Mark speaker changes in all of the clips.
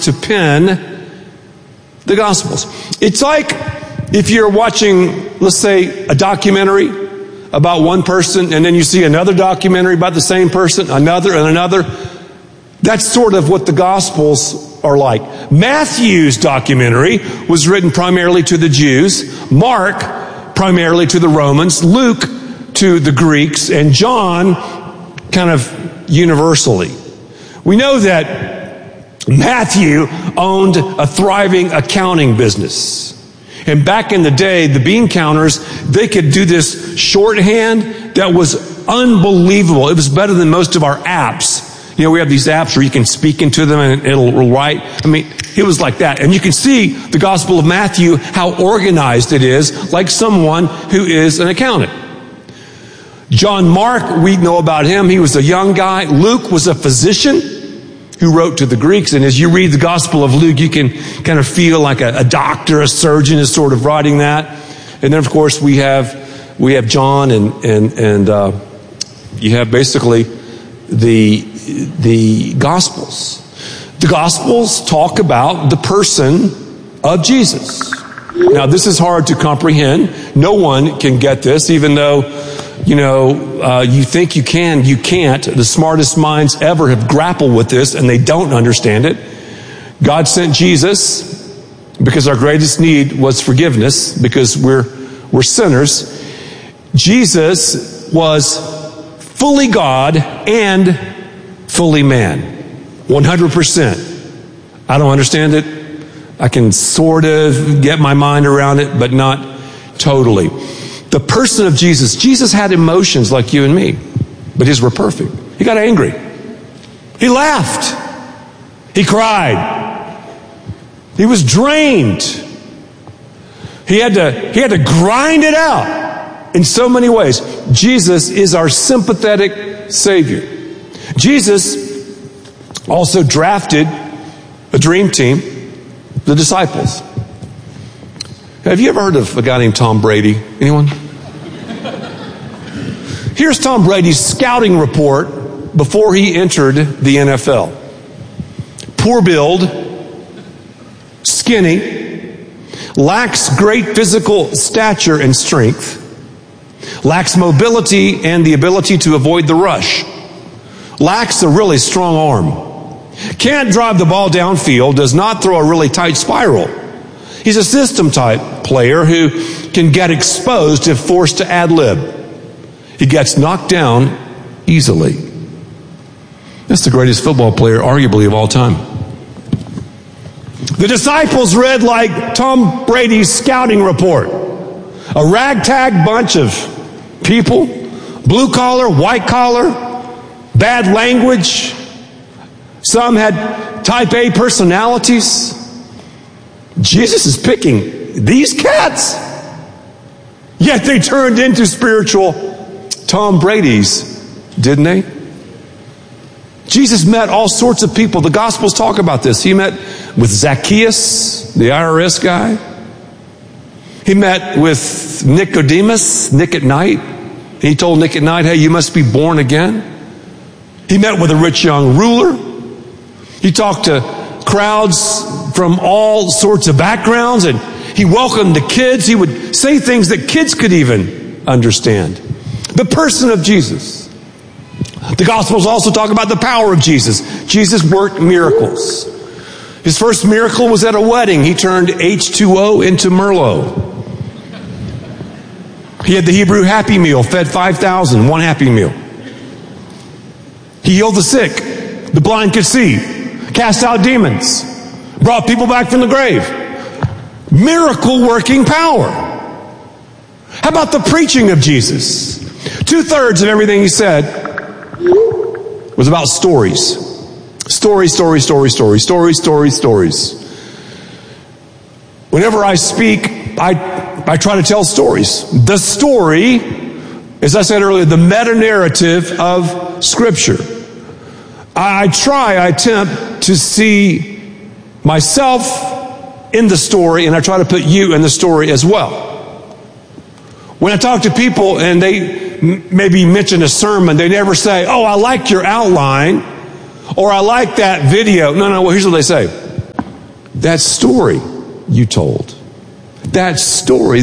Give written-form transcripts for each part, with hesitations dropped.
Speaker 1: to pen the Gospels. It's like if you're watching, let's say, a documentary about one person, and then you see another documentary about the same person, another and another. That's sort of what the Gospels are like. Matthew's documentary was written primarily to the Jews, Mark primarily to the Romans, Luke to the Greeks, and John kind of universally. We know that Matthew owned a thriving accounting business. And back in the day, the bean counters, they could do this shorthand that was unbelievable. It was better than most of our apps. You know, we have these apps where you can speak into them and it'll write. I mean, it was like that. And you can see the Gospel of Matthew, how organized it is, like someone who is an accountant. John Mark, we know about him. He was a young guy. Luke was a physician who wrote to the Greeks. And as you read the Gospel of Luke, you can kind of feel like a doctor, a surgeon is sort of writing that. And then, of course, we have John and you have basically the Gospels. The Gospels talk about the person of Jesus. Now, this is hard to comprehend. No one can get this, even though, you think you can, you can't. The smartest minds ever have grappled with this, and they don't understand it. God sent Jesus because our greatest need was forgiveness, because we're sinners. Jesus was fully God and fully man. 100%. I don't understand it. I can sort of get my mind around it, but not totally. The person of Jesus. Jesus had emotions like you and me, but his were perfect. He got angry. He laughed. He cried. He was drained. He had to grind it out in so many ways. Jesus is our sympathetic Savior. Jesus also drafted a dream team, the disciples. Have you ever heard of a guy named Tom Brady? Anyone? Here's Tom Brady's scouting report before he entered the NFL. Poor build, skinny, lacks great physical stature and strength, lacks mobility and the ability to avoid the rush, lacks a really strong arm, can't drive the ball downfield, does not throw a really tight spiral. He's a system type player who can get exposed if forced to ad-lib. He gets knocked down easily. That's the greatest football player, arguably, of all time. The disciples read like Tom Brady's scouting report. A ragtag bunch of people, blue collar, white collar, bad language. Some had type A personalities. Jesus is picking these cats. Yet they turned into spiritual Tom Brady's, didn't they? Jesus met all sorts of people. The Gospels talk about this. He met with Zacchaeus, the IRS guy. He met with Nicodemus, Nick at night. He told Nick at night, hey, you must be born again. He met with a rich young ruler. He talked to crowds from all sorts of backgrounds, and he welcomed the kids. He would say things that kids could even understand. The person of Jesus. The Gospels also talk about the power of Jesus. Jesus worked miracles. His first miracle was at a wedding. He turned H2O into Merlot. He had the Hebrew Happy Meal, fed 5,000, one Happy Meal. He healed the sick. The blind could see. Cast out demons. Brought people back from the grave. Miracle working power. How about the preaching of Jesus? 2/3 of everything he said was about stories. Stories. Whenever I speak, I try to tell stories. The story, as I said earlier, the meta-narrative of Scripture. I attempt to see myself in the story, and I try to put you in the story as well. When I talk to people and they maybe mention a sermon, they never say, oh, I like your outline, or I like that video. No, well, here's what they say. that story you told. That story.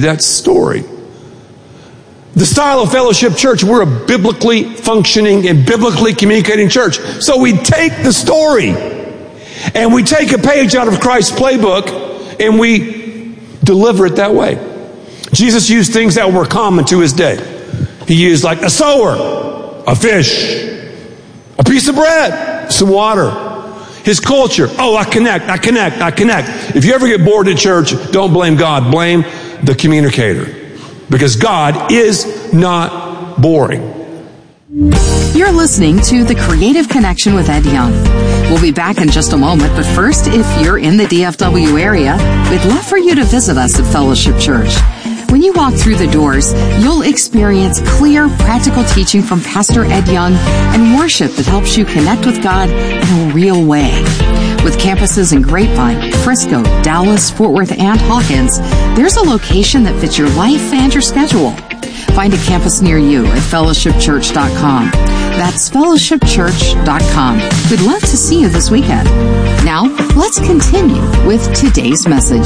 Speaker 1: The style of Fellowship Church, we're a biblically functioning and biblically communicating church. So we take the story and we take a page out of Christ's playbook and we deliver it that way. Jesus used things that were common to his day. He used like a sower, a fish, a piece of bread, some water. His culture, I connect. If you ever get bored at church, don't blame God, blame the communicator. Because God is not boring.
Speaker 2: You're listening to The Creative Connection with Ed Young. We'll be back in just a moment, but first, if you're in the DFW area, we'd love for you to visit us at Fellowship Church. When you walk through the doors, you'll experience clear, practical teaching from Pastor Ed Young and worship that helps you connect with God in a real way. With campuses in Grapevine, Frisco, Dallas, Fort Worth, and Hawkins, there's a location that fits your life and your schedule. Find a campus near you at fellowshipchurch.com. That's fellowshipchurch.com. We'd love to see you this weekend. Now, let's continue with today's message.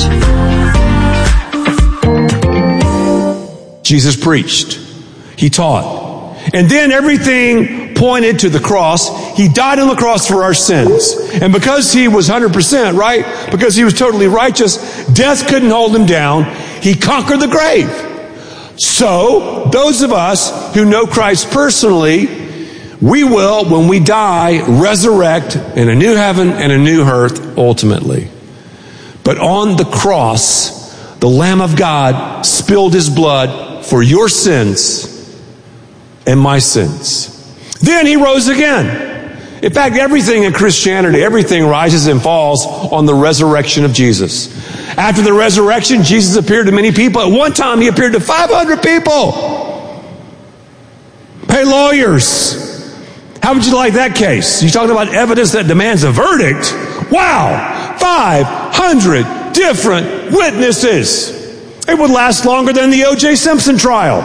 Speaker 1: Jesus preached. He taught. And then everything pointed to the cross. He died on the cross for our sins. And because he was 100%, right? Because he was totally righteous, death couldn't hold him down. He conquered the grave. So, those of us who know Christ personally, we will, when we die, resurrect in a new heaven and a new earth ultimately. But on the cross, the Lamb of God spilled his blood for your sins and my sins. Then he rose again. In fact, everything in Christianity, everything rises and falls on the resurrection of Jesus. After the resurrection, Jesus appeared to many people. At one time, he appeared to 500 people. Hey, lawyers, how would you like that case? You talking about evidence that demands a verdict? Wow, 500 different witnesses. It would last longer than the O.J. Simpson trial.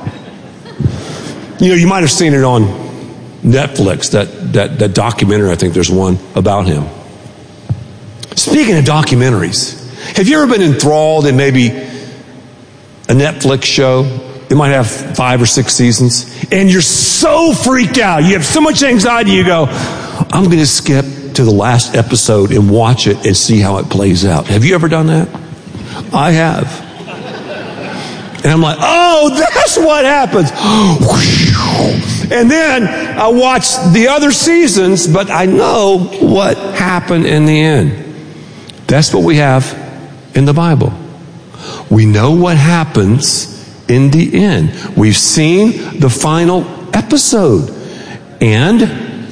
Speaker 1: You might have seen it on Netflix, that documentary. I think there's one about him. Speaking of documentaries, have you ever been enthralled in maybe a Netflix show? It might have 5 or 6 seasons. And you're so freaked out. You have so much anxiety. You go, I'm going to skip to the last episode and watch it and see how it plays out. Have you ever done that? I have. And I'm like, that's what happens. And then I watch the other seasons, but I know what happened in the end. That's what we have in the Bible. We know what happens in the end. We've seen the final episode. And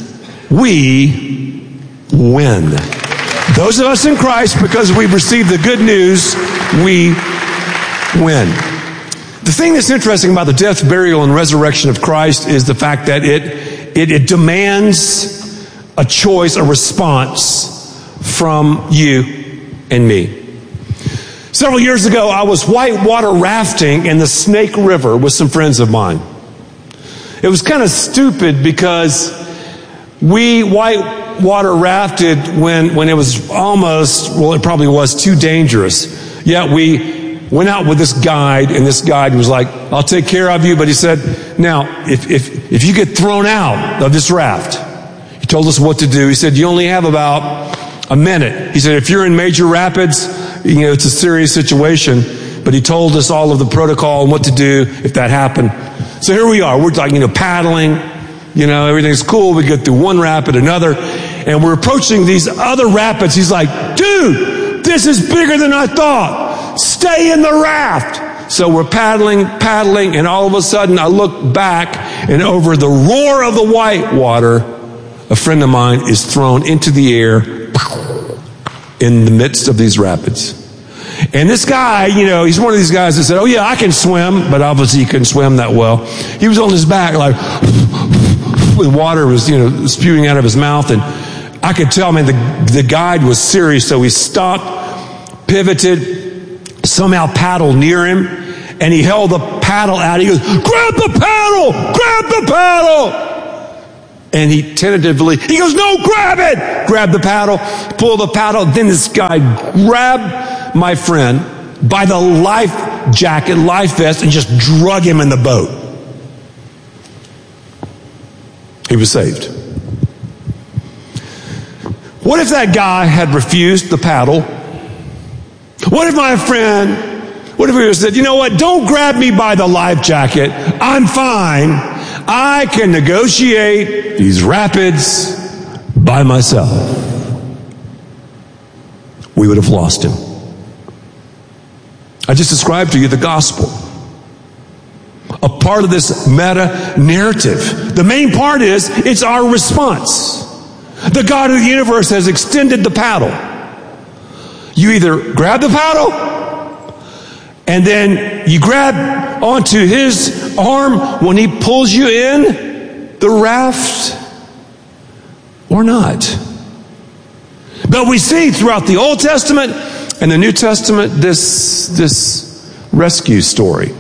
Speaker 1: we win. Those of us in Christ, because we've received the good news, we win. The thing that's interesting about the death, burial, and resurrection of Christ is the fact that it demands a choice, a response from you and me. Several years ago, I was whitewater rafting in the Snake River with some friends of mine. It was kind of stupid because we whitewater rafted when it was it probably was too dangerous. Yet we went out with this guide, and this guide was like, I'll take care of you. But he said, now, if you get thrown out of this raft, he told us what to do. He said, you only have about a minute. He said, if you're in major rapids, it's a serious situation. But he told us all of the protocol and what to do if that happened. So here we are. We're like, paddling. Everything's cool. We get through one rapid, another. And we're approaching these other rapids. He's like, dude, this is bigger than I thought. Stay in the raft. So we're paddling, and all of a sudden I look back, and over the roar of the white water, a friend of mine is thrown into the air in the midst of these rapids. And this guy, he's one of these guys that said, I can swim, but obviously he couldn't swim that well. He was on his back, like, with water was, spewing out of his mouth, and I could tell, the guide was serious, so he stopped, pivoted, somehow paddled near him, and he held the paddle out. He goes, grab the paddle! And he goes, no, grab it! Grab the paddle, pull the paddle. Then this guy grabbed my friend by the life jacket, life vest, and just drug him in the boat. He was saved. What if that guy had refused the paddle? What if my friend, what if he said, you know what, don't grab me by the life jacket. I'm fine. I can negotiate these rapids by myself. We would have lost him. I just described to you the gospel. A part of this meta-narrative. The main part is, it's our response. The God of the universe has extended the paddle. You either grab the paddle, and then you grab onto his arm when he pulls you in the raft, or not. But we see throughout the Old Testament and the New Testament this rescue story.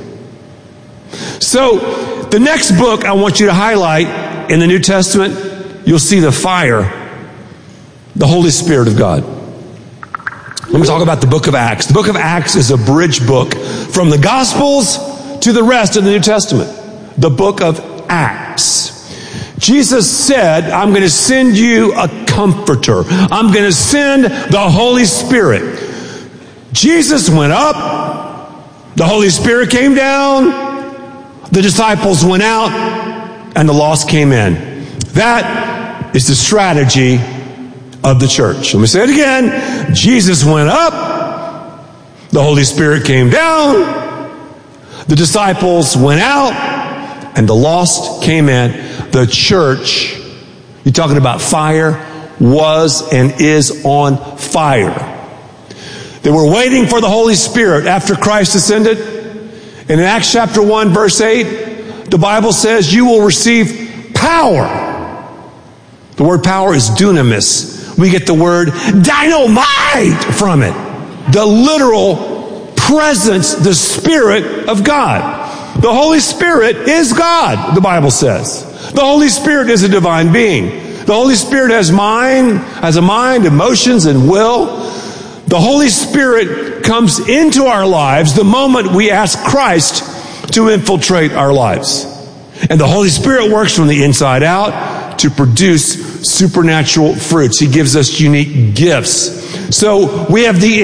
Speaker 1: So the next book I want you to highlight in the New Testament, you'll see the fire, the Holy Spirit of God. Let me talk about the book of Acts. The book of Acts is a bridge book from the Gospels to the rest of the New Testament. The book of Acts. Jesus said, I'm going to send you a comforter. I'm going to send the Holy Spirit. Jesus went up. The Holy Spirit came down. The disciples went out. And the lost came in. That is the strategy of the church. Let me say it again. Jesus went up. The Holy Spirit came down. The disciples went out. And the lost came in. The church, you're talking about fire, was and is on fire. They were waiting for the Holy Spirit after Christ ascended. And in Acts chapter 1, verse 8, the Bible says you will receive power. The word power is dunamis. We get the word dynamite from it. The literal presence, the Spirit of God. The Holy Spirit is God, the Bible says. The Holy Spirit is a divine being. The Holy Spirit has a mind, emotions, and will. The Holy Spirit comes into our lives the moment we ask Christ to infiltrate our lives. And the Holy Spirit works from the inside out to produce supernatural fruits. He gives us unique gifts. So we have the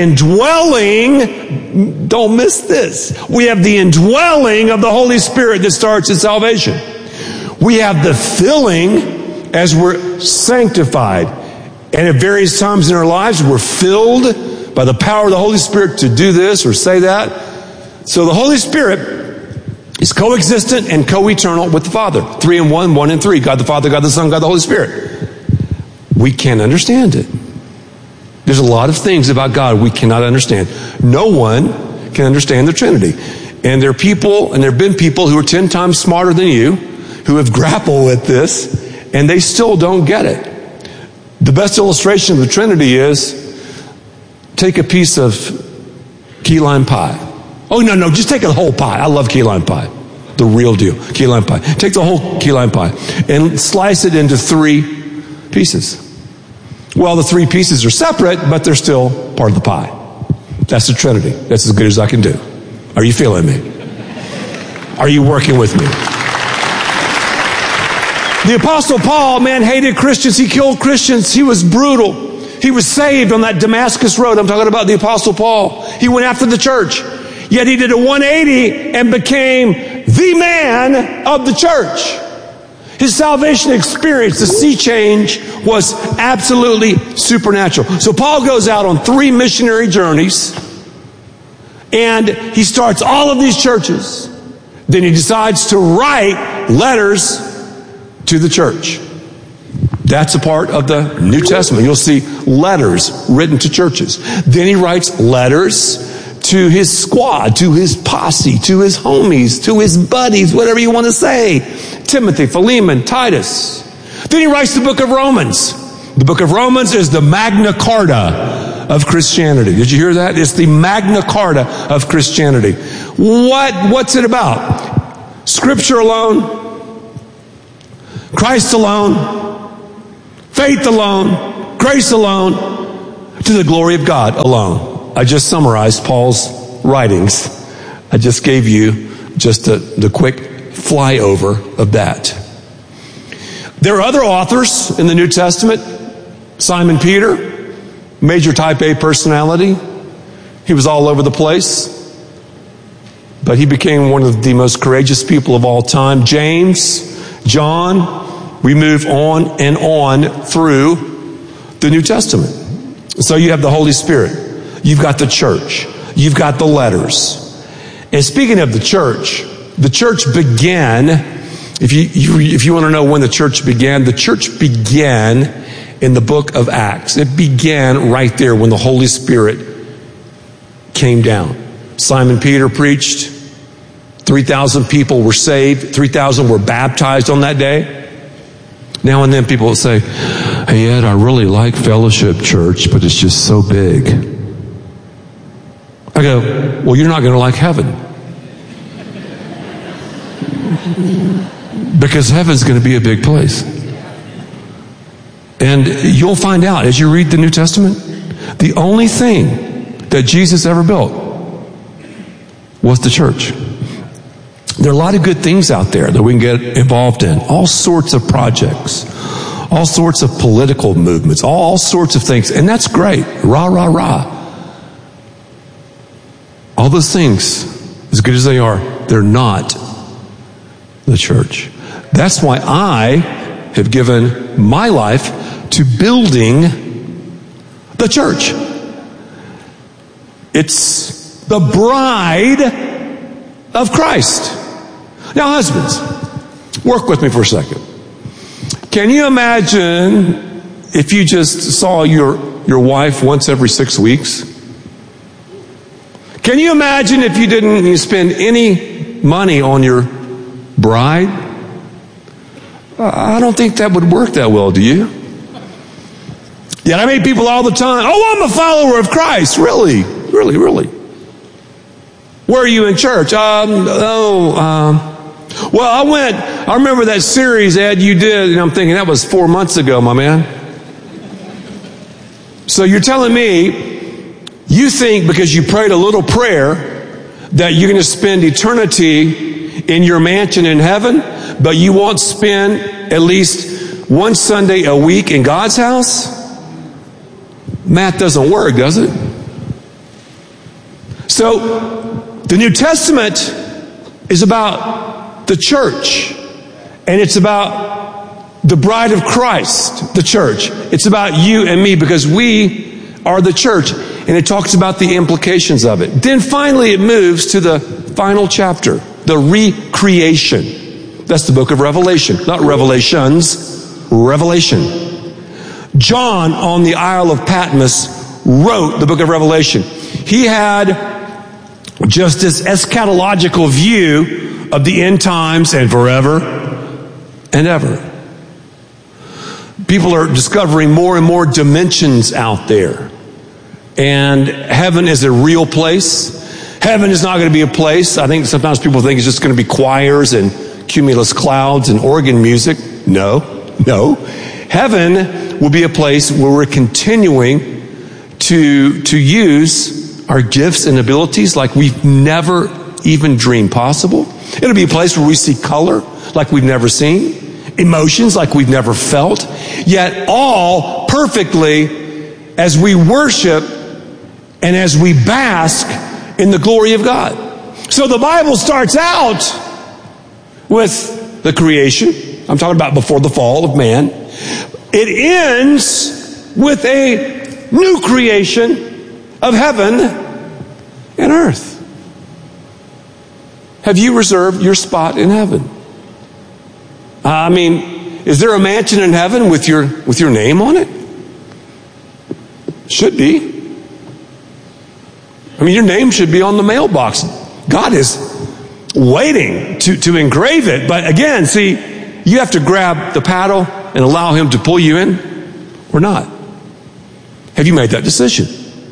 Speaker 1: indwelling, don't miss this, we have the indwelling of the Holy Spirit that starts at salvation. We have the filling as we're sanctified. And at various times in our lives, we're filled by the power of the Holy Spirit to do this or say that. So the Holy Spirit is coexistent and co-eternal with the Father. 3 in 1, 1 in 3. God the Father, God the Son, God the Holy Spirit. We can't understand it. There's a lot of things about God we cannot understand. No one can understand the Trinity. And there are people, and there have been people who are 10 times smarter than you, who have grappled with this, and they still don't get it. The best illustration of the Trinity is, take a piece of key lime pie. Oh, no, just take a whole pie. I love key lime pie. The real deal, key lime pie. Take the whole key lime pie and slice it into 3 pieces. Well, the 3 pieces are separate, but they're still part of the pie. That's the Trinity. That's as good as I can do. Are you feeling me? Are you working with me? The Apostle Paul, man, hated Christians. He killed Christians. He was brutal. He was saved on that Damascus road. I'm talking about the Apostle Paul. He went after the church. Yet he did a 180 and became the man of the church. His salvation experience, the sea change, was absolutely supernatural. So Paul goes out on 3 missionary journeys, and he starts all of these churches. Then he decides to write letters to the church. That's a part of the New Testament. You'll see letters written to churches. Then he writes letters to his squad, to his posse, to his homies, to his buddies, whatever you want to say. Timothy, Philemon, Titus. Then he writes the book of Romans. The book of Romans is the Magna Carta of Christianity. Did you hear that? It's the Magna Carta of Christianity. What's it about? Scripture alone, Christ alone, faith alone, grace alone, to the glory of God alone. I just summarized Paul's writings. I just gave you just the quick flyover of that. There are other authors in the New Testament. Simon Peter, major type A personality. He was all over the place, but he became one of the most courageous people of all time. James, John, we move on and on through the New Testament. So you have the Holy Spirit. You've got the church. You've got the letters. And speaking of the church began, if you want to know when the church began in the book of Acts. It began right there when the Holy Spirit came down. Simon Peter preached. 3,000 people were saved. 3,000 were baptized on that day. Now and then people will say, "Hey Ed, I really like Fellowship Church, but it's just so big." I go, "Well, you're not going to like heaven." Because heaven's going to be a big place. And you'll find out as you read the New Testament, the only thing that Jesus ever built was the church. There are a lot of good things out there that we can get involved in. All sorts of projects, all sorts of political movements, all sorts of things. And that's great. Rah, rah, rah. All those things, as good as they are, they're not the church. That's why I have given my life to building the church. It's the bride of Christ. Now, husbands, work with me for a second. Can you imagine if you just saw your wife once every 6 weeks? Can you imagine if you didn't spend any money on your bride? I don't think that would work that well, do you? Yet I meet people all the time, "Oh, I'm a follower of Christ." Really? Really, really? Where are you in church? Well, I remember that series, Ed, you did, and I'm thinking that was 4 months ago, my man. So you're telling me you think because you prayed a little prayer that you're going to spend eternity in your mansion in heaven, but you won't spend at least one Sunday a week in God's house? Math doesn't work, does it? So the New Testament is about the church, and it's about the bride of Christ, the church. It's about you and me because we are the church, and it talks about the implications of it. Then finally it moves to the final chapter, the recreation. That's the book of Revelation, not Revelations, Revelation. John on the Isle of Patmos wrote the book of Revelation. He had just this eschatological view of the end times and forever and ever. People are discovering more and more dimensions out there. And heaven is a real place. Heaven is not going to be a place. I think sometimes people think it's just going to be choirs and cumulus clouds and organ music. No. Heaven will be a place where we're continuing to use our gifts and abilities like we've never even dreamed possible. It'll be a place where we see color like we've never seen, emotions like we've never felt, yet all perfectly as we worship and as we bask in the glory of God. So the Bible starts out with the creation. I'm talking about before the fall of man. It ends with a new creation of heaven and earth. Have you reserved your spot in heaven? I mean, is there a mansion in heaven with your name on it? Should be. I mean, your name should be on the mailbox. God is waiting to engrave it. But again, see, you have to grab the paddle and allow him to pull you in or not. Have you made that decision?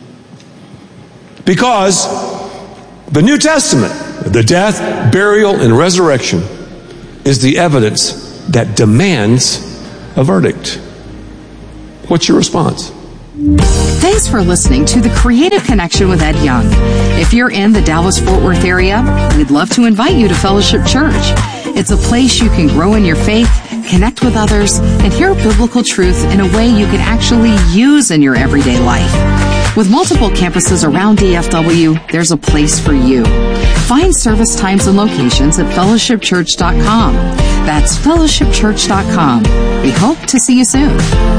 Speaker 1: Because the New Testament, the death, burial, and resurrection is the evidence that demands a verdict. What's your response?
Speaker 2: Thanks for listening to The Creative Connection with Ed Young. If you're in the Dallas-Fort Worth area, we'd love to invite you to Fellowship Church. It's a place you can grow in your faith, connect with others, and hear biblical truth in a way you can actually use in your everyday life. With multiple campuses around DFW, there's a place for you. Find service times and locations at fellowshipchurch.com. That's fellowshipchurch.com. We hope to see you soon.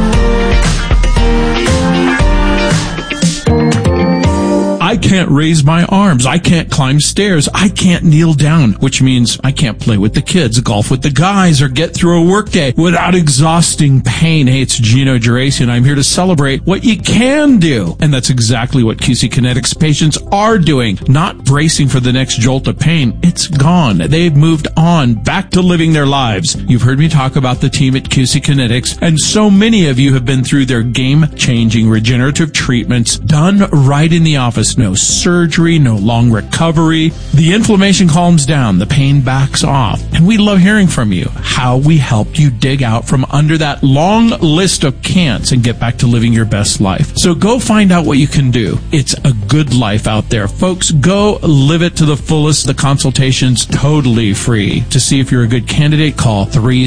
Speaker 3: I can't raise my arms. I can't climb stairs. I can't kneel down, which means I can't play with the kids, golf with the guys, or get through a workday without exhausting pain. Hey, it's Gino Geraci, and I'm here to celebrate what you can do. And that's exactly what QC Kinetics patients are doing. Not bracing for the next jolt of pain. It's gone. They've moved on, back to living their lives. You've heard me talk about the team at QC Kinetics, and so many of you have been through their game-changing regenerative treatments done right in the office. No surgery, no long recovery. The inflammation calms down, the pain backs off, and we love hearing from you how we helped you dig out from under that long list of can'ts and get back to living your best life. So go find out what you can do. It's a good life out there. Folks, go live it to the fullest. The consultation's totally free. To see if you're a good candidate, call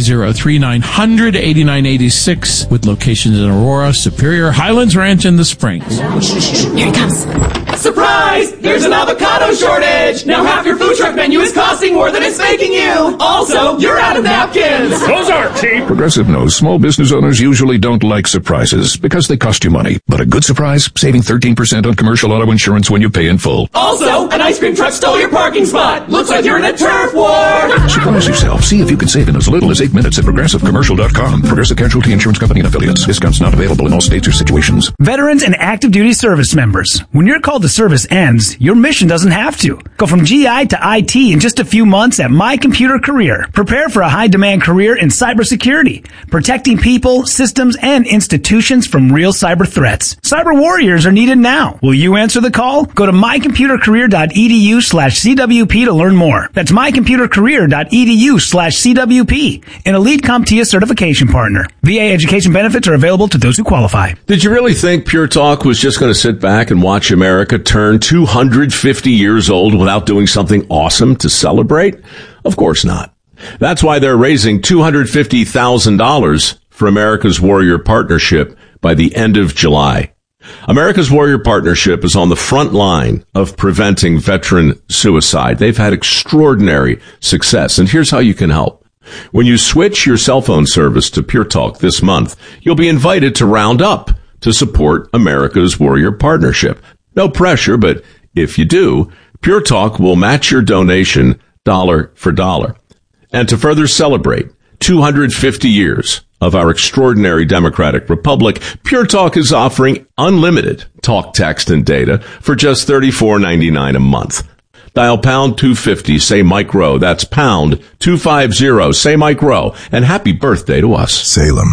Speaker 3: 303-900-8986 with locations in Aurora, Superior, Highlands Ranch, and the Springs.
Speaker 4: Here it comes. Surprise! There's an avocado shortage! Now half your food truck menu is costing more than it's making you! Also, you're out of napkins!
Speaker 5: Those aren't cheap! Progressive knows small business owners usually don't like surprises because they cost you money. But a good surprise, saving 13% on commercial auto insurance when you pay in full.
Speaker 4: Also, an ice cream truck stole your parking spot! Looks like you're in a turf war!
Speaker 5: Surprise yourself. See if you can save in as little as 8 minutes at ProgressiveCommercial.com. Progressive Casualty Insurance Company and Affiliates. Discounts not available in all states or situations.
Speaker 6: Veterans and active duty service members. When your call to service ends, your mission doesn't have to. Go from GI to IT in just a few months at My Computer Career. Prepare for a high-demand career in cybersecurity, protecting people, systems, and institutions from real cyber threats. Cyber warriors are needed now. Will you answer the call? Go to mycomputercareer.edu/CWP to learn more. That's mycomputercareer.edu/CWP, an elite CompTIA certification partner. VA education benefits are available to those who qualify.
Speaker 7: Did you really think Pure Talk was just going to sit back and watch America turn 250 years old without doing something awesome to celebrate? Of course not. That's why they're raising $250,000 for America's Warrior Partnership by the end of July. America's Warrior Partnership is on the front line of preventing veteran suicide. They've had extraordinary success, and here's how you can help. When you switch your cell phone service to Pure Talk this month, you'll be invited to round up to support America's Warrior Partnership. No pressure, but if you do, Pure Talk will match your donation dollar for dollar. And to further celebrate 250 years of our extraordinary democratic republic, Pure Talk is offering unlimited talk, text, and data for just $34.99 a month. Dial pound 250, say Mike Rowe. That's pound 250, say Mike Rowe. And happy birthday to us.
Speaker 5: Salem.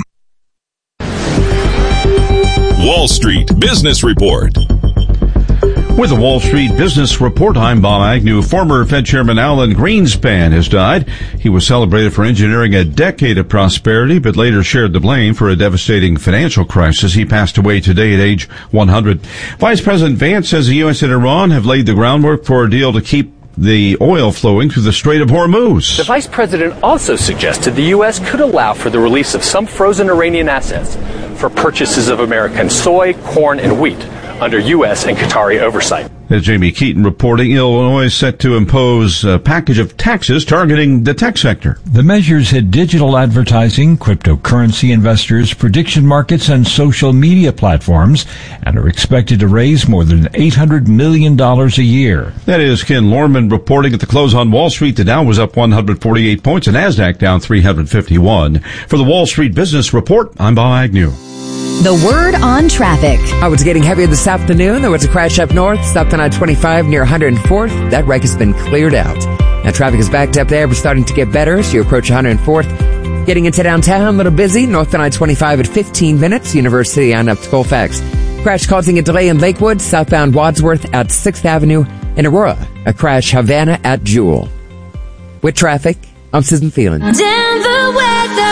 Speaker 8: Wall Street Business Report. With the Wall Street Business Report, I'm Bob Agnew. Former Fed Chairman Alan Greenspan has died. He was celebrated for engineering a decade of prosperity, but later shared the blame for a devastating financial crisis. He passed away today at age 100. Vice President Vance says the U.S. and Iran have laid the groundwork for a deal to keep the oil flowing through the Strait of Hormuz.
Speaker 9: The vice president also suggested the U.S. could allow for the release of some frozen Iranian assets for purchases of American soy, corn, and wheat under U.S. and Qatari oversight.
Speaker 8: As Jamie Keaton reporting, Illinois is set to impose a package of taxes targeting the tech sector.
Speaker 10: The measures hit digital advertising, cryptocurrency investors, prediction markets, and social media platforms, and are expected to raise more than $800 million a year.
Speaker 8: That is Ken Lorman reporting. At the close on Wall Street, the Dow was up 148 points and NASDAQ down 351. For the Wall Street Business Report, I'm Bob Agnew.
Speaker 11: The word on traffic.
Speaker 12: Oh, it's getting heavier this afternoon. There was a crash up north, stopped on I-25 near 104th. That wreck has been cleared out. Now traffic is backed up there, but starting to get better as you approach 104th. Getting into downtown, a little busy. North on I-25 at 15 minutes. University on up to Colfax. Crash causing a delay in Lakewood, southbound Wadsworth at 6th Avenue. In Aurora, a crash Havana at Jewel. With traffic, I'm Susan Phelan.
Speaker 13: Denver weather.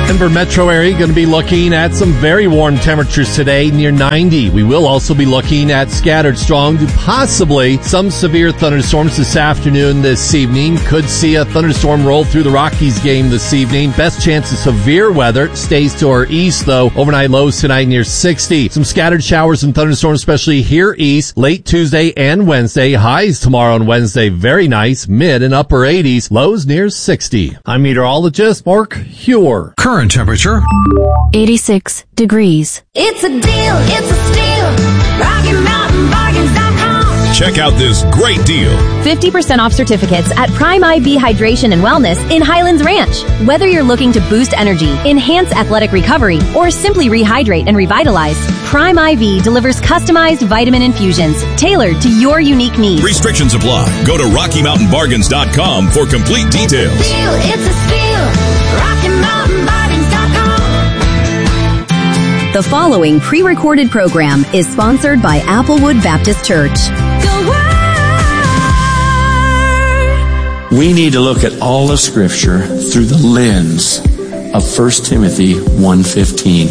Speaker 13: Denver metro area going to be looking at some very warm temperatures today, near 90. We will also be looking at scattered strong to possibly some severe thunderstorms this afternoon, this evening. Could see a thunderstorm roll through the Rockies game this evening. Best chance of severe weather stays to our east, though. Overnight lows tonight near 60. Some scattered showers and thunderstorms, especially here east, late Tuesday and Wednesday. Highs tomorrow and Wednesday, very nice, mid and upper 80s. Lows near 60. I'm meteorologist Mark Huer.
Speaker 3: Current temperature
Speaker 11: 86 degrees.
Speaker 14: It's a deal, it's a steal. RockyMountainBargains.com.
Speaker 15: Check out this great deal.
Speaker 11: 50% off certificates at Prime IV Hydration and Wellness in Highlands Ranch. Whether you're looking to boost energy, enhance athletic recovery, or simply rehydrate and revitalize, Prime IV delivers customized vitamin infusions tailored to your unique needs.
Speaker 15: Restrictions apply. Go to RockyMountainBargains.com for complete details.
Speaker 14: It's a steal. RockyMountainBargains.com.
Speaker 11: The following pre-recorded program is sponsored by Applewood Baptist Church.
Speaker 16: We need to look at all of Scripture through the lens of 1 Timothy 1:15.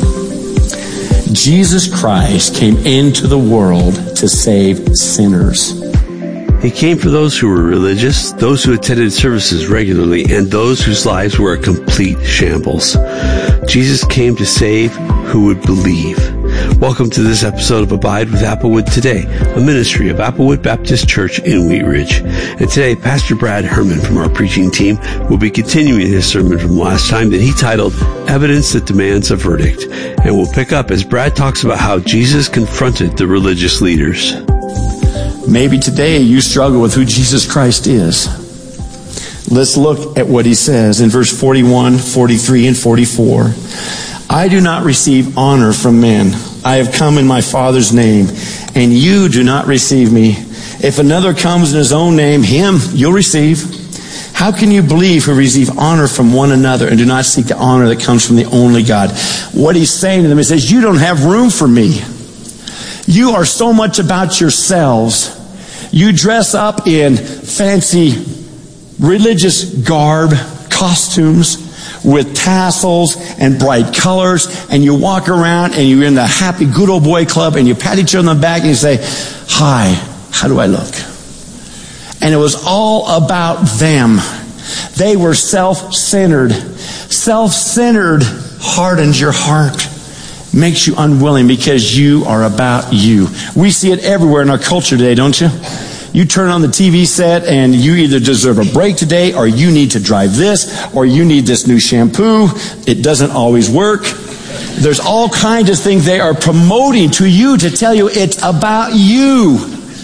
Speaker 16: Jesus Christ came into the world to save sinners.
Speaker 17: He came for those who were religious, those who attended services regularly, and those whose lives were a complete shambles. Jesus came to save who would believe. Welcome to this episode of Abide with Applewood Today, a ministry of Applewood Baptist Church in Wheat Ridge. And today, Pastor Brad Herman from our preaching team will be continuing his sermon from last time that he titled, Evidence That Demands a Verdict. And we'll pick up as Brad talks about how Jesus confronted the religious leaders.
Speaker 16: Maybe today you struggle with who Jesus Christ is. Let's look at what he says in verse 41, 43, and 44. I do not receive honor from men. I have come in my Father's name, and you do not receive me. If another comes in his own name, him you'll receive. How can you believe who receive honor from one another and do not seek the honor that comes from the only God? What he's saying to them, he says, you don't have room for me. You are so much about yourselves. You dress up in fancy religious garb, costumes, with tassels and bright colors, and you walk around and you're in the happy good old boy club and you pat each other on the back and you say, hi, how do I look? And it was all about them. They were self-centered. Self-centered hardens your heart, makes you unwilling because you are about you. We see it everywhere in our culture today, don't you? You turn on the TV set and you either deserve a break today, or you need to drive this, or you need this new shampoo. It doesn't always work. There's all kinds of things they are promoting to you to tell you it's about you.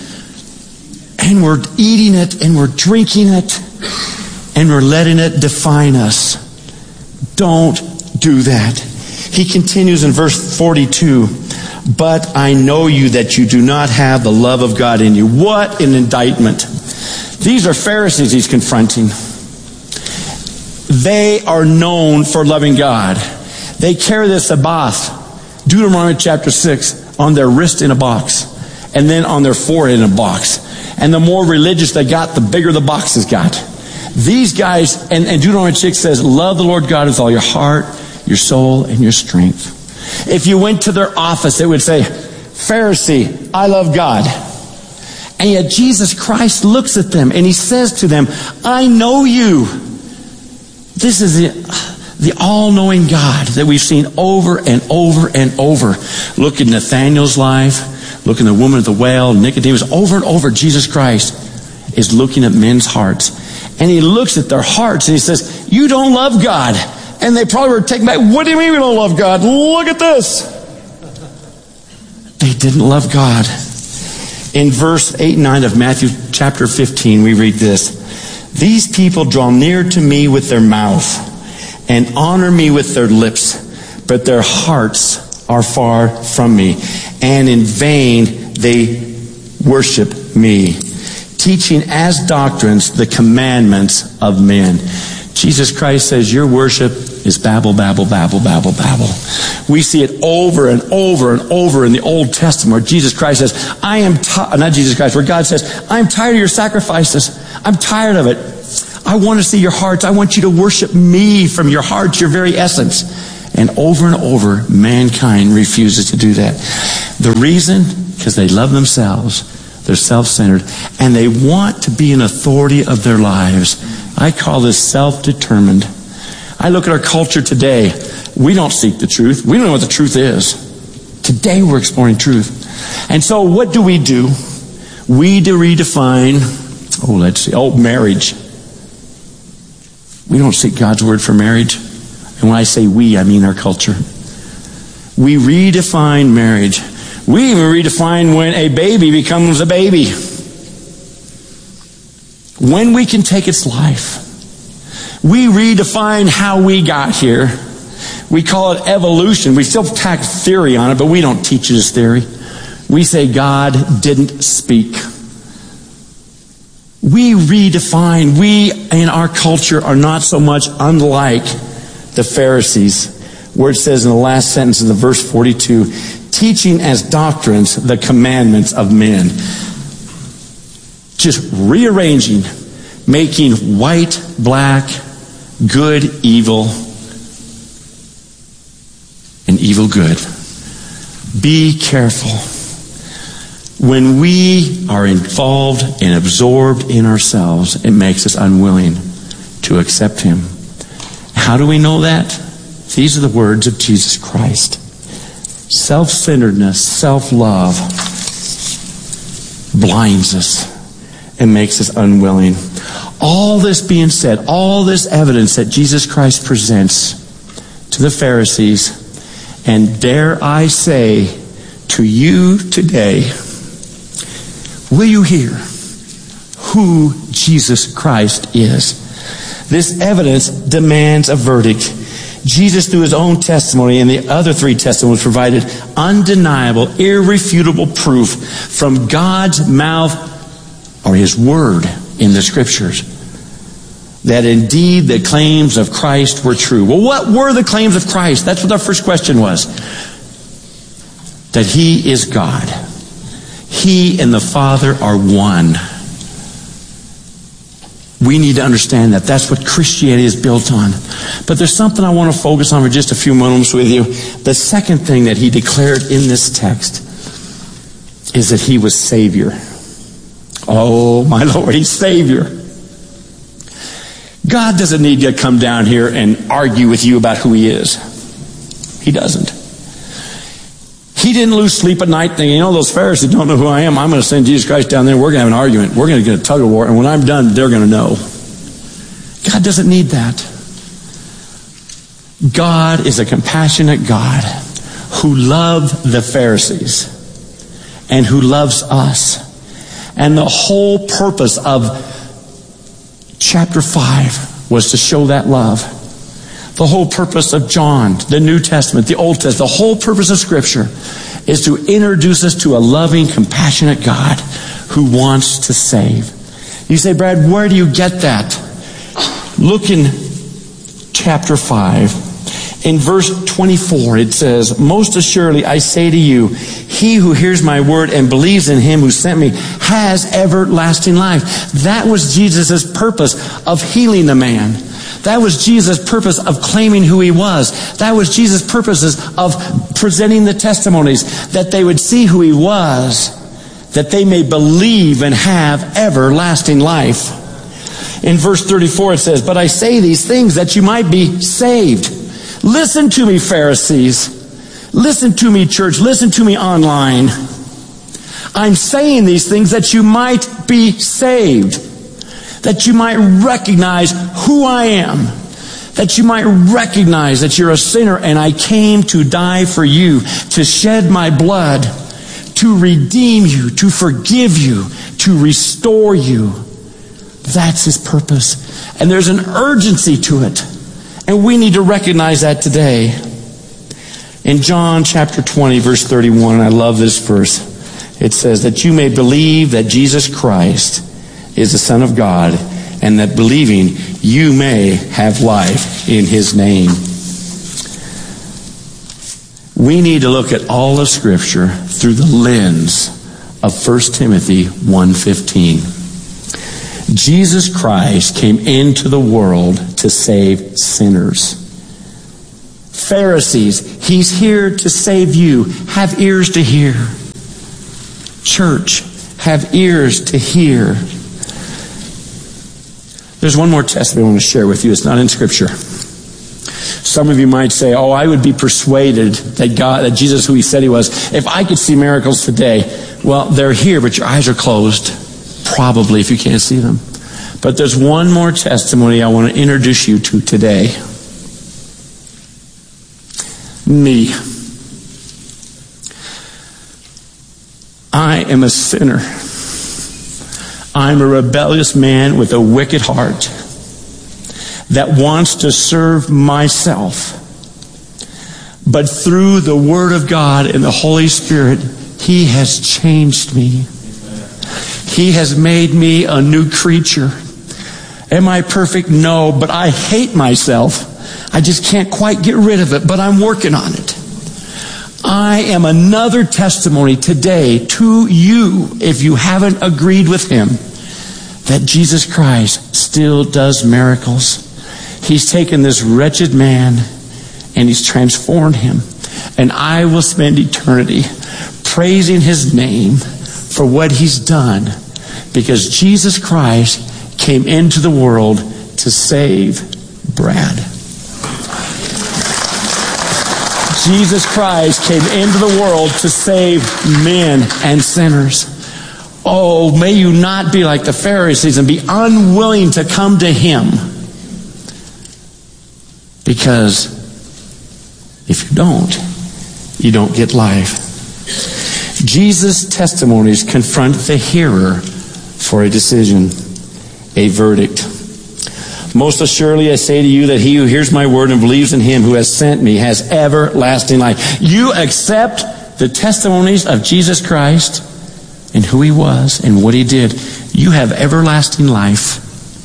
Speaker 16: And we're eating it and we're drinking it and we're letting it define us. Don't do that. He continues in verse 42. But I know you that you do not have the love of God in you. What an indictment. These are Pharisees he's confronting. They are known for loving God. They carry the Sabbath, Deuteronomy chapter 6, on their wrist in a box, and then on their forehead in a box. And the more religious they got, the bigger the box has got. These guys, and Deuteronomy 6 says, love the Lord God with all your heart, your soul, and your strength. If you went to their office, it would say, Pharisee, I love God. And yet Jesus Christ looks at them and he says to them, I know you. This is the all-knowing God that we've seen over and over and over. Look at Nathanael's life. Look at the woman at the well, Nicodemus. Over and over, Jesus Christ is looking at men's hearts. And he looks at their hearts and he says, you don't love God. And they probably were taken back. What do you mean we don't love God? Look at this. They didn't love God. In verse 8 and 9 of Matthew chapter 15, we read this. These people draw near to me with their mouth and honor me with their lips, but their hearts are far from me. And in vain they worship me, teaching as doctrines the commandments of men. Jesus Christ says your worship is babble, babble, babble, babble, babble. We see it over and over and over in the Old Testament where Jesus Christ says, not Jesus Christ, where God says, I'm tired of your sacrifices. I'm tired of it. I want to see your hearts. I want you to worship me from your heart, your very essence. And over, mankind refuses to do that. The reason, because they love themselves. They're self-centered. And they want to be an authority of their lives. I call this self-determined. I look at our culture today. We don't seek the truth. We don't know what the truth is. Today we're exploring truth. And so what do? We redefine, marriage. We don't seek God's word for marriage. And when I say we, I mean our culture. We redefine marriage. We even redefine when a baby becomes a baby. When we can take its life. We redefine how we got here. We call it evolution. We still tack theory on it, but we don't teach it as theory. We say God didn't speak. We redefine. We in our culture are not so much unlike the Pharisees, where it says in the last sentence of the verse 42, teaching as doctrines the commandments of men. Just rearranging, making white, black, good, evil, and evil good. Be careful. When we are involved and absorbed in ourselves, it makes us unwilling to accept Him. How do we know that? These are the words of Jesus Christ. Self-centeredness, self-love blinds us and makes us unwilling. All this being said, all this evidence that Jesus Christ presents to the Pharisees, and dare I say to you today, will you hear who Jesus Christ is? This evidence demands a verdict. Jesus, through His own testimony and the other three testimonies, provided undeniable, irrefutable proof from God's mouth or His Word in the Scriptures that indeed the claims of Christ were true. Well, what were the claims of Christ? That's what our first question was. That He is God. He and the Father are one. We need to understand that. That's what Christianity is built on. But there's something I want to focus on for just a few moments with you. The second thing that He declared in this text is that He was Savior. Oh, my Lord, He's Savior. God doesn't need to come down here and argue with you about who He is. He doesn't. He didn't lose sleep at night thinking, those Pharisees don't know who I am. I'm going to send Jesus Christ down there. We're going to have an argument. We're going to get a tug of war. And when I'm done, they're going to know. God doesn't need that. God is a compassionate God who loved the Pharisees and who loves us. And the whole purpose of chapter 5 was to show that love. The whole purpose of John, the New Testament, the Old Testament, the whole purpose of Scripture is to introduce us to a loving, compassionate God who wants to save. You say, Brad, where do you get that? Look in chapter 5. In verse 24, it says, most assuredly I say to you, he who hears my word and believes in Him who sent me has everlasting life. That was Jesus' purpose of healing the man. That was Jesus' purpose of claiming who He was. That was Jesus' purposes of presenting the testimonies, that they would see who He was, that they may believe and have everlasting life. In verse 34 it says, but I say these things that you might be saved. Listen to me, Pharisees. Listen to me, church. Listen to me online. I'm saying these things that you might be saved. That you might recognize who I am. That you might recognize that you're a sinner and I came to die for you, to shed my blood, to redeem you, to forgive you, to restore you. That's His purpose. And there's an urgency to it. And we need to recognize that today. In John chapter 20, verse 31, and I love this verse, it says that you may believe that Jesus Christ is the Son of God, and that believing you may have life in His name. We need to look at all of Scripture through the lens of 1 Timothy 1:15. Jesus Christ came into the world to save sinners. Pharisees, he's here to save you. Have ears to hear. Church, have ears to hear. There's one more testimony I want to share with you. It's not in Scripture. Some of you might say, oh, I would be persuaded that Jesus, who he said he was, if I could see miracles today. Well, they're here, but your eyes are closed. Probably, if you can't see them. But there's one more testimony I want to introduce you to today. Me. I am a sinner. I'm a rebellious man with a wicked heart that wants to serve myself. But through the Word of God and the Holy Spirit, He has changed me. He has made me a new creature. Am I perfect? No, but I hate myself. I just can't quite get rid of it, but I'm working on it. I am another testimony today to you, if you haven't agreed with Him, that Jesus Christ still does miracles. He's taken this wretched man and He's transformed him. And I will spend eternity praising His name for what He's done, because Jesus Christ came into the world to save Brad. Jesus Christ came into the world to save men and sinners. Oh, may you not be like the Pharisees and be unwilling to come to Him. Because if you don't get life. Jesus' testimonies confront the hearer for a decision, a verdict. Most assuredly I say to you that he who hears my word and believes in Him who has sent me has everlasting life. You accept the testimonies of Jesus Christ and who He was and what He did. You have everlasting life.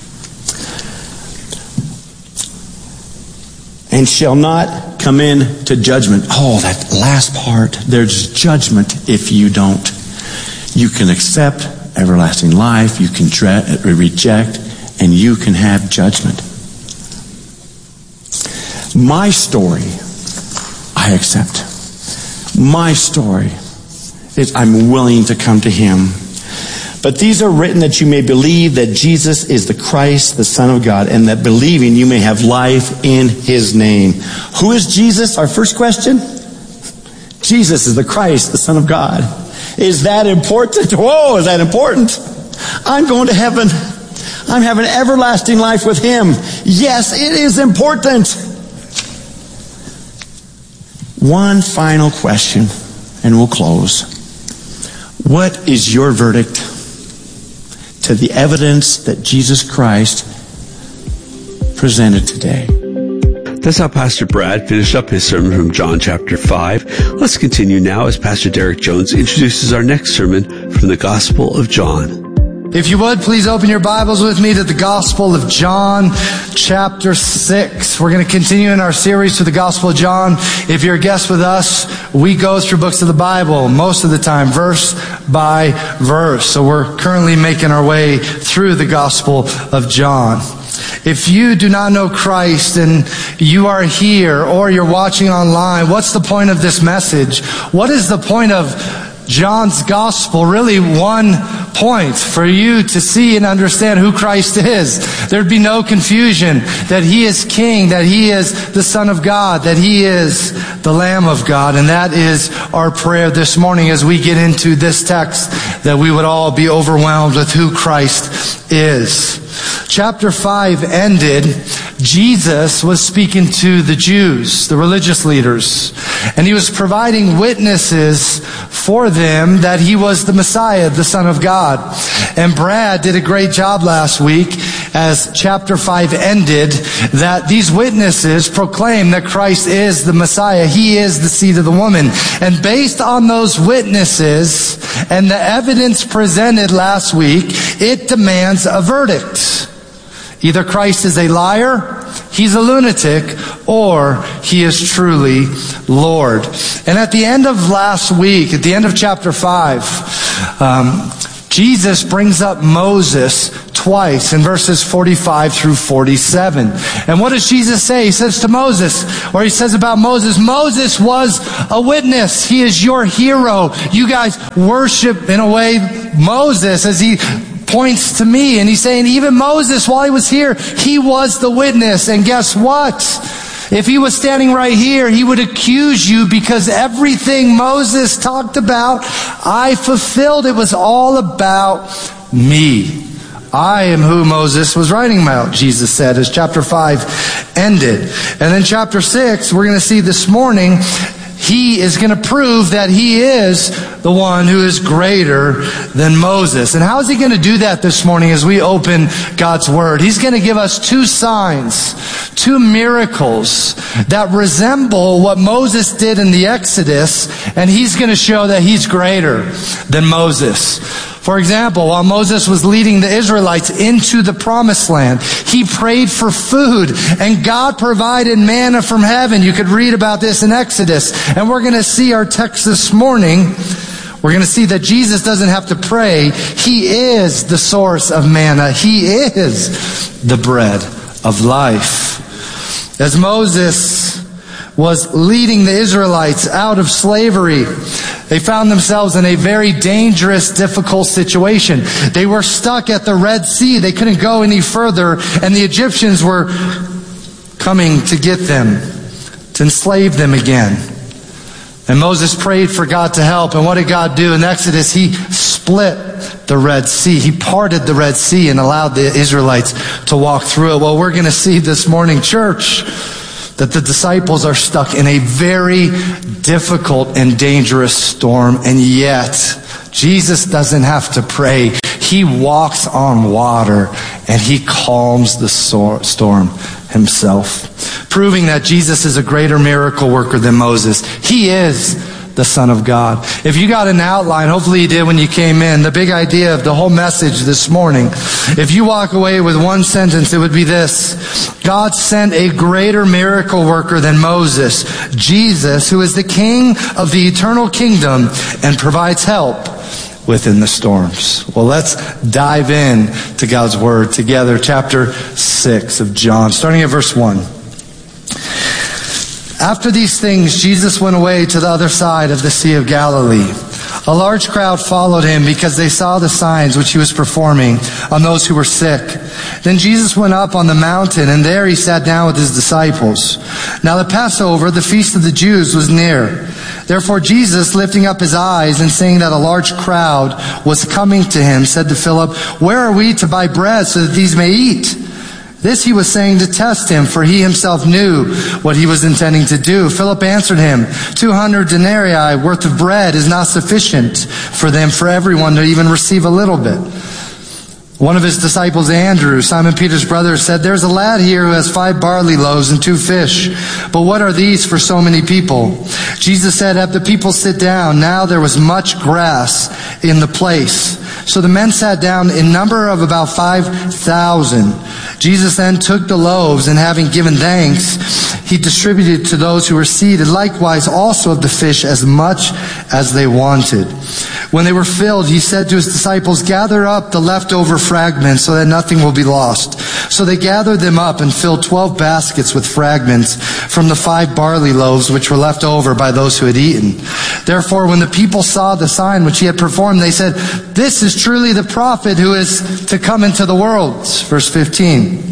Speaker 16: And shall not come into judgment. Oh, that last part. There's judgment if you don't. You can accept everlasting life. You can reject. And you can have judgment. My story, I accept. My story is I'm willing to come to Him. But these are written that you may believe that Jesus is the Christ, the Son of God, and that believing you may have life in His name. Who is Jesus? Our first question. Jesus is the Christ, the Son of God. Is that important? Whoa, is that important? I'm going to heaven. I'm having everlasting life with Him. Yes, it is important. One final question, and we'll close. What is your verdict to the evidence that Jesus Christ presented today?
Speaker 17: That's how Pastor Brad finished up his sermon from John chapter 5. Let's continue now as Pastor Derek Jones introduces our next sermon from the Gospel of John.
Speaker 18: If you would, please open your Bibles with me to the Gospel of John, chapter 6. We're going to continue in our series through the Gospel of John. If you're a guest with us, we go through books of the Bible most of the time, verse by verse. So we're currently making our way through the Gospel of John. If you do not know Christ and you are here or you're watching online, what's the point of this message? What is the point of John's gospel? Really one point: for you to see and understand who Christ is. There'd be no confusion that He is King, that He is the Son of God, that He is the Lamb of God. And that is our prayer this morning as we get into this text, that we would all be overwhelmed with who Christ is. Chapter 5 ended. Jesus was speaking to the Jews, the religious leaders, and He was providing witnesses for them that He was the Messiah, the Son of God. And Brad did a great job last week as chapter 5 ended, that these witnesses proclaim that Christ is the Messiah. He is the seed of the woman. And based on those witnesses and the evidence presented last week, it demands a verdict. Either Christ is a liar, He's a lunatic, or He is truly Lord. And at the end of last week, at the end of chapter 5, Jesus brings up Moses twice in verses 45 through 47. And what does Jesus say? He says to Moses, or he says about Moses, Moses was a witness. He is your hero. You guys worship, in a way, Moses as he points to me. And he's saying, even Moses, while he was here, he was the witness. And guess what? If he was standing right here, he would accuse you because everything Moses talked about, I fulfilled. It was all about me. I am who Moses was writing about, Jesus said, as chapter 5 ended. And then chapter 6, we're going to see this morning, he is going to prove that he is the one who is greater than Moses. And how is he going to do that this morning as we open God's Word? He's going to give us two signs, two miracles that resemble what Moses did in the Exodus, and he's going to show that he's greater than Moses. For example, while Moses was leading the Israelites into the promised land, he prayed for food, and God provided manna from heaven. You could read about this in Exodus. And we're going to see our text this morning. We're going to see that Jesus doesn't have to pray. He is the source of manna. He is the bread of life. As Moses was leading the Israelites out of slavery, they found themselves in a very dangerous, difficult situation. They were stuck at the Red Sea. They couldn't go any further, and the Egyptians were coming to get them, to enslave them again. And Moses prayed for God to help. And what did God do? In Exodus, he split the Red Sea. He parted the Red Sea and allowed the Israelites to walk through it. Well, we're going to see this morning, church, that the disciples are stuck in a very difficult and dangerous storm. And yet, Jesus doesn't have to pray. He walks on water and he calms the storm himself, proving that Jesus is a greater miracle worker than Moses. He is the Son of God. If you got an outline, hopefully you did when you came in, the big idea of the whole message this morning, if you walk away with one sentence, it would be this: God sent a greater miracle worker than Moses, Jesus, who is the King of the eternal kingdom and provides help within the storms. Well, let's dive in to God's Word together. Chapter 6 of John, starting at verse 1. After these things, Jesus went away to the other side of the Sea of Galilee. A large crowd followed him because they saw the signs which he was performing on those who were sick. Then Jesus went up on the mountain, and there he sat down with his disciples. Now the Passover, the feast of the Jews, was near. Therefore Jesus, lifting up his eyes and seeing that a large crowd was coming to him, said to Philip, "Where are we to buy bread so that these may eat?" This he was saying to test him, for he himself knew what he was intending to do. Philip answered him, 200 denarii worth of bread is not sufficient for them, for everyone to even receive a little bit. One of his disciples, Andrew, Simon Peter's brother, said, "There's a lad here who has 5 barley loaves and 2 fish. But what are these for so many people?" Jesus said, "Have the people sit down." Now there was much grass in the place. So the men sat down in number of about 5,000. Jesus then took the loaves, and having given thanks, he distributed to those who were seated, likewise also of the fish as much as they wanted. When they were filled, he said to his disciples, "Gather up the leftover fragments so that nothing will be lost." So they gathered them up and filled 12 baskets with fragments from the 5 barley loaves which were left over by those who had eaten. Therefore, when the people saw the sign which he had performed, they said, "This is truly the prophet who is to come into the world." Verse 15.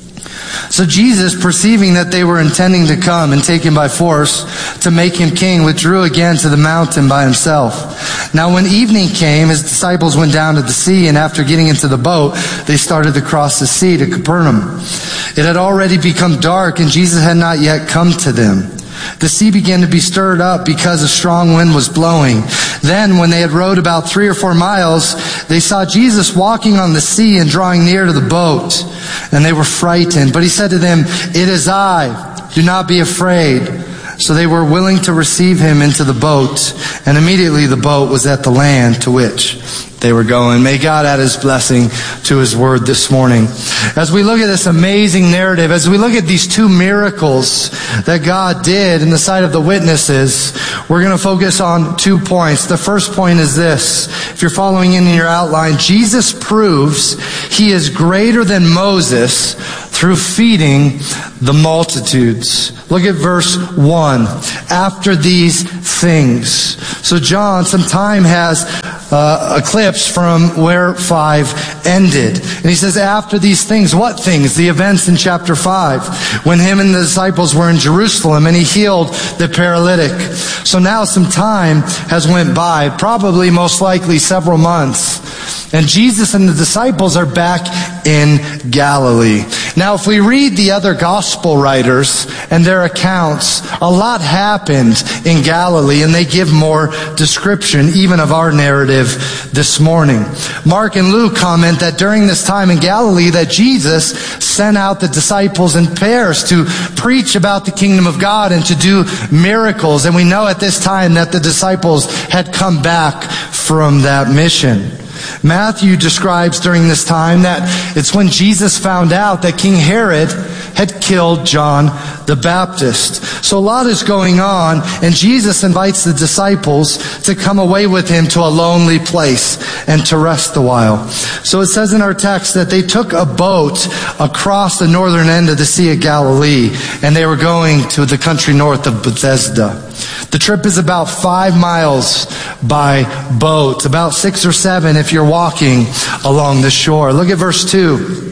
Speaker 18: So Jesus, perceiving that they were intending to come and take him by force to make him king, withdrew again to the mountain by himself. Now when evening came, his disciples went down to the sea, and after getting into the boat, they started to cross the sea to Capernaum. It had already become dark, and Jesus had not yet come to them. The sea began to be stirred up because a strong wind was blowing. Then, when they had rowed about 3 or 4 miles, they saw Jesus walking on the sea and drawing near to the boat. And they were frightened. But he said to them, "It is I. Do not be afraid." So they were willing to receive him into the boat, and immediately the boat was at the land to which they were going. May God add his blessing to his word this morning. As we look at this amazing narrative, as we look at these two miracles that God did in the sight of the witnesses, we're going to focus on 2 points. The first point is this. If you're following in your outline, Jesus proves he is greater than Moses through feeding the multitudes. Look at verse 1. After these things. So John, some time has eclipsed from where 5 ended. And he says, after these things, what things? The events in chapter 5, when him and the disciples were in Jerusalem and he healed the paralytic. So now some time has went by, probably most likely several months. And Jesus and the disciples are back in Galilee. Now, if we read the other gospel writers and their accounts, a lot happened in Galilee, and they give more description, even of our narrative this morning. Mark and Luke comment that during this time in Galilee that Jesus sent out the disciples in pairs to preach about the kingdom of God and to do miracles. And we know at this time that the disciples had come back from that mission. Matthew describes during this time that it's when Jesus found out that King Herod had killed John the Baptist. So a lot is going on, and Jesus invites the disciples to come away with him to a lonely place and to rest a while. So it says in our text that they took a boat across the northern end of the Sea of Galilee, and they were going to the country north of Bethesda. The trip is about 5 miles by boat, about 6 or 7 if you're walking along the shore. Look at verse 2.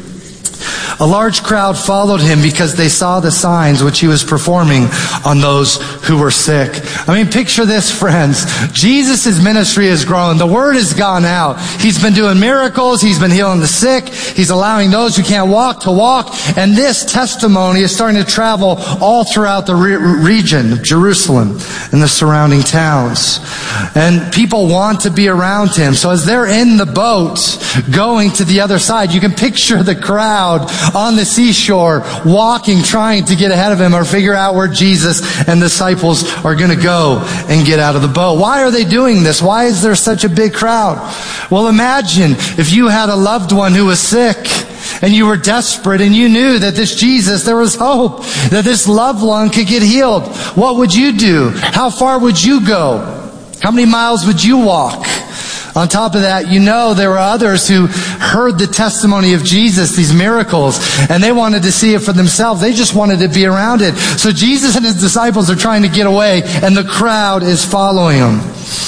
Speaker 18: A large crowd followed him because they saw the signs which he was performing on those who were sick. I mean, picture this, friends. Jesus' ministry has grown. The word has gone out. He's been doing miracles. He's been healing the sick. He's allowing those who can't walk to walk. And this testimony is starting to travel all throughout the region of Jerusalem and the surrounding towns. And people want to be around him. So as they're in the boat going to the other side, you can picture the crowd on the seashore, walking, trying to get ahead of him or figure out where Jesus and the disciples are going to go and get out of the boat. Why are they doing this? Why is there such a big crowd? Well, imagine if you had a loved one who was sick and you were desperate and you knew that this Jesus, there was hope, that this loved one could get healed. What would you do? How far would you go? How many miles would you walk? On top of that, you know there were others who heard the testimony of Jesus, these miracles, and they wanted to see it for themselves. They just wanted to be around it. So Jesus and his disciples are trying to get away, and the crowd is following them.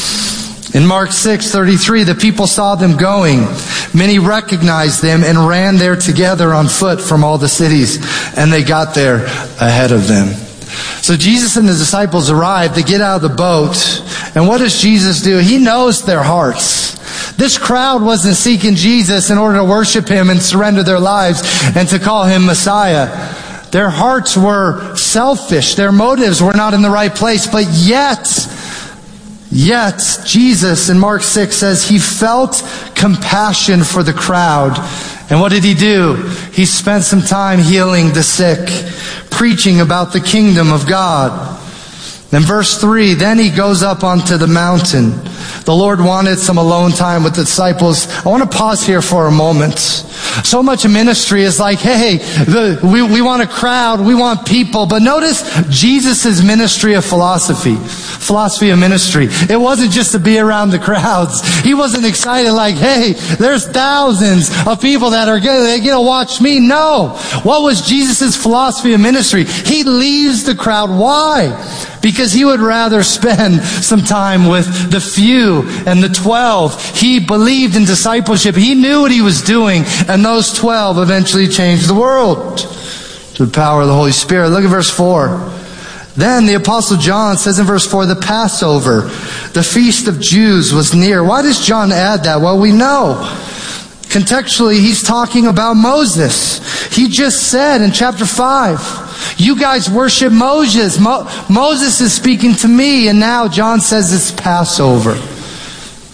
Speaker 18: In Mark 6:33, the people saw them going. Many recognized them and ran there together on foot from all the cities, and they got there ahead of them. So Jesus and the disciples arrive. They get out of the boat. And what does Jesus do? He knows their hearts. This crowd wasn't seeking Jesus in order to worship him and surrender their lives and to call him Messiah. Their hearts were selfish. Their motives were not in the right place. But yet, Jesus in Mark 6 says he felt compassion for the crowd. And what did he do? He spent some time healing the sick, preaching about the kingdom of God. In verse 3, then he goes up onto the mountain. The Lord wanted some alone time with the disciples. I want to pause here for a moment. So much of ministry is like, hey, we want a crowd, we want people. But notice Jesus' ministry of philosophy of ministry. It wasn't just to be around the crowds. He wasn't excited like, hey, there's thousands of people that are going to watch me. No. What was Jesus' philosophy of ministry? He leaves the crowd. Why? Because he would rather spend some time with the few and the 12. He believed in discipleship. He knew what he was doing. And those 12 eventually changed the world through the power of the Holy Spirit. Look at verse 4. Then the Apostle John says in verse 4, the Passover, the feast of Jews was near. Why does John add that? Well, we know. Contextually, he's talking about Moses. He just said in chapter 5, you guys worship Moses. Moses is speaking to me. And now John says it's Passover.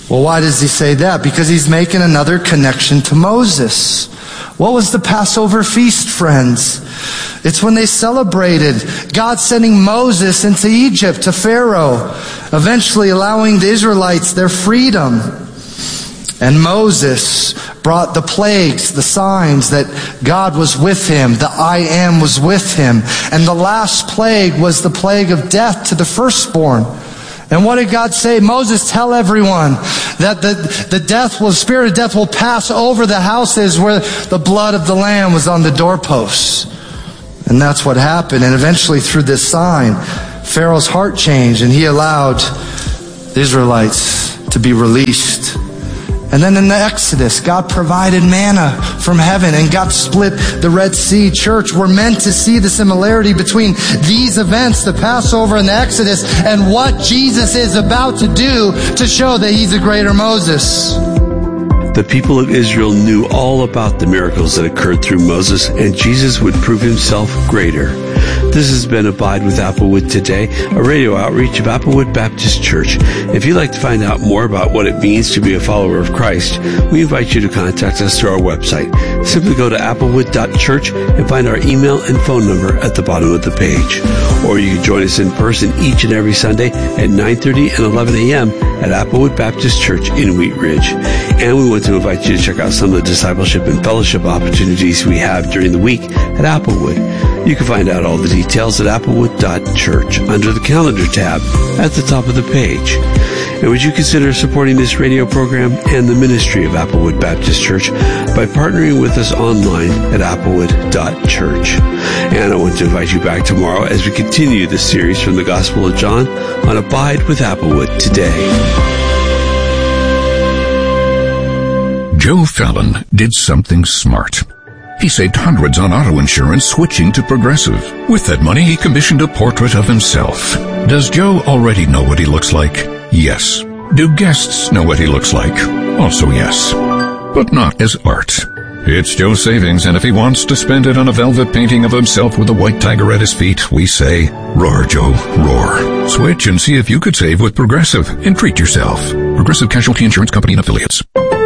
Speaker 18: Well, why does he say that? Because he's making another connection to Moses. What was the Passover feast, friends? It's when they celebrated God sending Moses into Egypt to Pharaoh, eventually allowing the Israelites their freedom. And Moses brought the plagues, the signs that God was with him, the I am was with him. And the last plague was the plague of death to the firstborn. And what did God say? Moses, tell everyone that the spirit of death will pass over the houses where the blood of the Lamb was on the doorposts. And that's what happened. And eventually through this sign, Pharaoh's heart changed and he allowed the Israelites to be released. And then in the Exodus, God provided manna from heaven and God split the Red Sea. Church, we're meant to see the similarity between these events, the Passover and the Exodus, and what Jesus is about to do to show that he's a greater Moses.
Speaker 17: The people of Israel knew all about the miracles that occurred through Moses, and Jesus would prove himself greater. This has been Abide with Applewood Today, a radio outreach of Applewood Baptist Church. If you'd like to find out more about what it means to be a follower of Christ, we invite you to contact us through our website. Simply go to applewood.church and find our email and phone number at the bottom of the page. Or you can join us in person each and every Sunday at 9:30 and 11 a.m. at Applewood Baptist Church in Wheat Ridge. And we want to invite you to check out some of the discipleship and fellowship opportunities we have during the week at Applewood. You can find out all the details at applewood.church under the calendar tab at the top of the page. And would you consider supporting this radio program and the ministry of Applewood Baptist Church by partnering with us online at applewood.church. And I want to invite you back tomorrow as we continue this series from the Gospel of John on Abide with Applewood Today.
Speaker 5: Joe Fallon did something smart. He saved hundreds on auto insurance switching to Progressive. With that money, he commissioned a portrait of himself. Does Joe already know what he looks like? Yes. Do guests know what he looks like? Also yes. But not as art. It's Joe's savings, and if he wants to spend it on a velvet painting of himself with a white tiger at his feet, we say, roar, Joe, roar. Switch and see if you could save with Progressive and treat yourself. Progressive Casualty Insurance Company and Affiliates.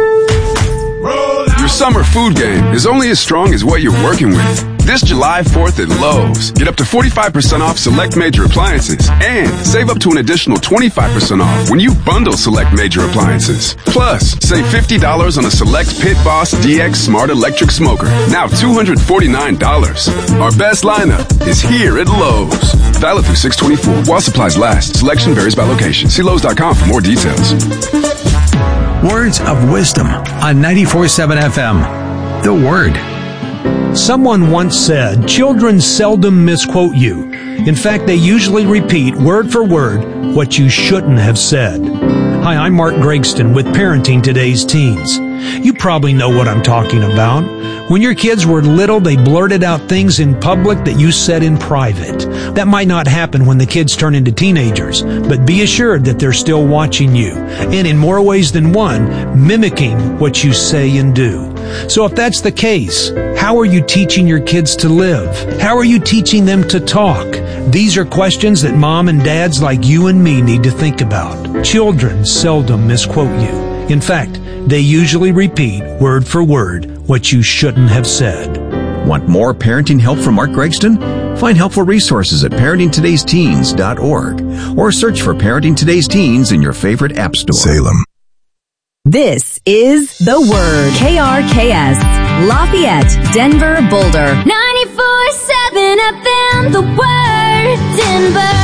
Speaker 19: Your summer food game is only as strong as what you're working with. This July 4th at Lowe's, get up to 45% off select major appliances and save up to an additional 25% off when you bundle select major appliances. Plus, save $50 on a select Pit Boss DX Smart Electric Smoker, now $249. Our best lineup is here at Lowe's. Valid through 6/24 while supplies last. Selection varies by location. See Lowe's.com for more details.
Speaker 20: Words of wisdom on 94.7 FM. The Word.
Speaker 21: Someone once said, children seldom misquote you. In fact, they usually repeat word for word what you shouldn't have said. Hi, I'm Mark Gregston with Parenting Today's Teens. You probably know what I'm talking about. When your kids were little, they blurted out things in public that you said in private. That might not happen when the kids turn into teenagers, but be assured that they're still watching you, and in more ways than one, mimicking what you say and do. So if that's the case, how are you teaching your kids to live? How are you teaching them to talk? These are questions that mom and dads like you and me need to think about. Children seldom misquote you. In fact, they usually repeat word for word what you shouldn't have said.
Speaker 20: Want more parenting help from Mark Gregston? Find helpful resources at parentingtodaysteens.org or search for Parenting Today's Teens in your favorite app store.
Speaker 5: Salem.
Speaker 11: This is The Word. KRKS, Lafayette, Denver, Boulder.
Speaker 14: 94.7 FM, The Word, Denver.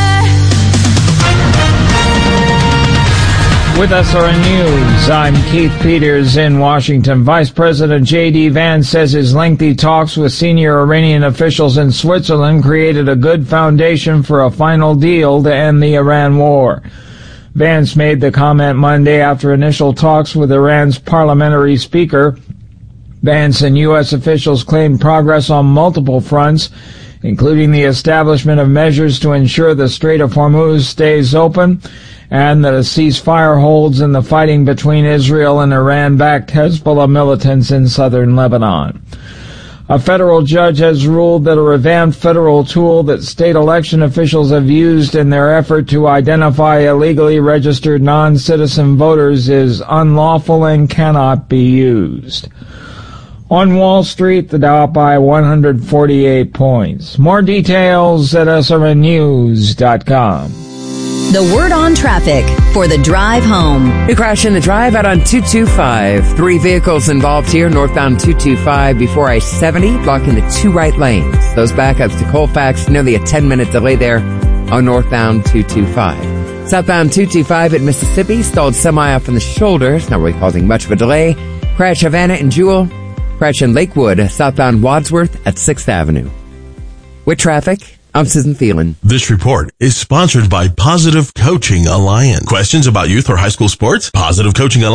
Speaker 22: With SRN News, I'm Keith Peters in Washington. Vice President J.D. Vance says his lengthy talks with senior Iranian officials in Switzerland created a good foundation for a final deal to end the Iran war. Vance made the comment Monday after initial talks with Iran's parliamentary speaker. Vance and U.S. officials claimed progress on multiple fronts, including the establishment of measures to ensure the Strait of Hormuz stays open and that a ceasefire holds in the fighting between Israel and Iran-backed Hezbollah militants in southern Lebanon. A federal judge has ruled that a revamped federal tool that state election officials have used in their effort to identify illegally registered non-citizen voters is unlawful and cannot be used. On Wall Street, the Dow up by 148 points. More details at srnnews.com.
Speaker 11: The word on traffic for the drive home.
Speaker 12: We crash in the drive out on 225. 3 vehicles involved here, northbound 225 before I-70, blocking the 2 right lanes. Those backups to Colfax, nearly a 10-minute delay there on northbound 225. Southbound 225 at Mississippi, stalled semi off in the shoulder. It's not really causing much of a delay. Crash Havana and Jewel. Crash in Lakewood, southbound Wadsworth at 6th Avenue. With traffic, I'm Susan Thielen.
Speaker 1: This report is sponsored by Positive Coaching Alliance. Questions about youth or high school sports? Positive Coaching Alliance